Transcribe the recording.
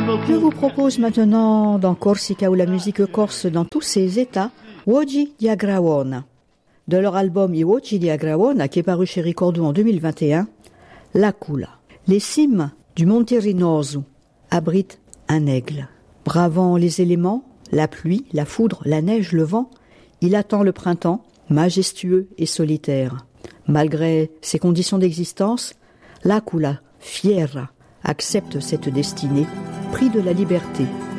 Je vous propose maintenant, dans Corsica ou la musique corse dans tous ses états, Woji di Agraona. De leur album I Woji di Agraona, qui est paru chez Ricordo en 2021, La Cula. Les cimes du Monte Rinosu abritent un aigle. Bravant les éléments, la pluie, la foudre, la neige, le vent, il attend le printemps, majestueux et solitaire. Malgré ses conditions d'existence, La Cula, fiera, accepte cette destinée, pris de la liberté.